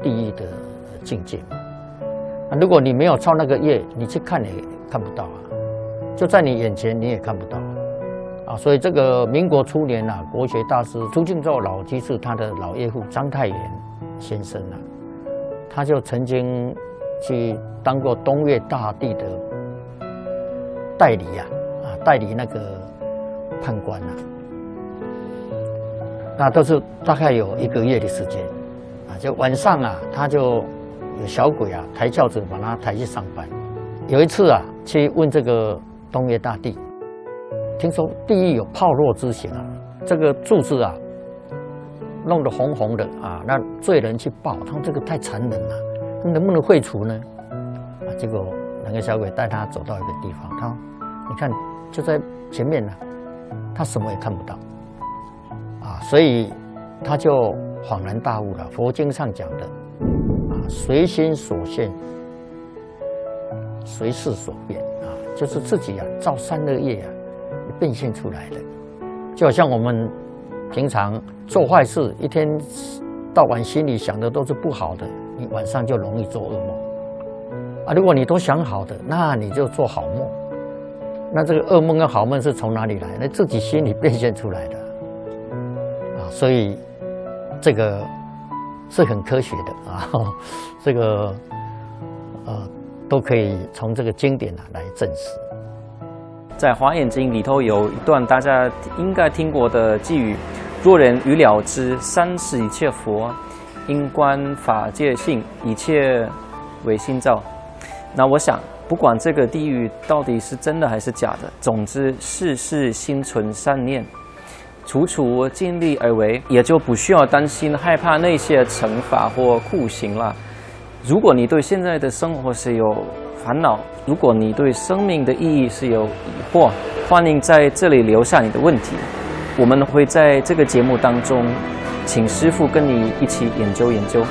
地狱的境界嘛。如果你没有造那个业，你去看也看不到啊，就在你眼前你也看不到啊。所以这个民国初年啊，国学大师朱敬照老居士他的老岳父章太炎先生啊，他就曾经去当过东岳大帝的代理代理那个判官啊，那都是大概有1个月的时间啊，就晚上啊，他就有小鬼啊抬轿子把他抬去上班。有一次啊，去问这个东岳大帝，听说地狱有炮烙之刑啊，这个柱子啊弄得红红的啊，那罪人去报，他说这个太残忍了，能不能废除呢？啊，结果那个小鬼带他走到一个地方，他说你看就在前面呢，他什么也看不到啊，所以他就恍然大悟了。佛经上讲的啊，随心所现，随事所变啊，就是自己啊造善恶业啊变现出来的。就好像我们平常做坏事，一天到晚心里想的都是不好的，你晚上就容易做噩梦啊。如果你都想好的，那你就做好梦。那这个噩梦跟好梦是从哪里来？那自己心里变现出来的啊。所以这个是很科学的啊，这个都可以从这个经典来证实。 在《华严经》里头有一段大家应该听过的偈语：若人欲了知三世一切佛，因观法界性，一切唯心造。那我想，不管这个地狱到底是真的还是假的，总之事事心存善念，处处尽力而为，也就不需要担心害怕那些惩罚或酷刑了。如果你对现在的生活是有烦恼，如果你对生命的意义是有疑惑，欢迎在这里留下你的问题，我们会在这个节目当中请师父跟你一起研究研究。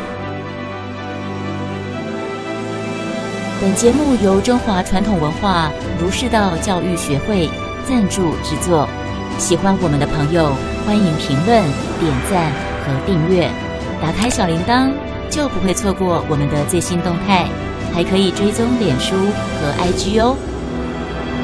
本节目由中华传统文化儒释道教育学会赞助制作。喜欢我们的朋友，欢迎评论、点赞和订阅，打开小铃铛就不会错过我们的最新动态，还可以追踪脸书和 IG 哦。